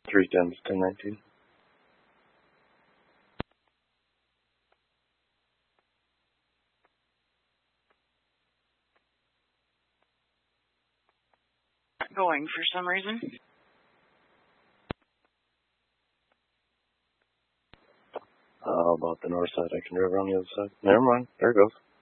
310 to 1019. Going for some reason. How about the north side? I can drive around the other side. Never mind. There it goes.